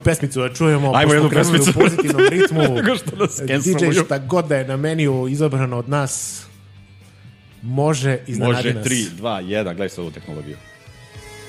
pesmicu da čujemo. Ajmo jednu pesmicu. U pozitivnom ritmu. DJ šta god da je na meniju izabrano od nas može iznenadi nas. Može, 3, 2, 1, gledaj se ovu tehnologiju.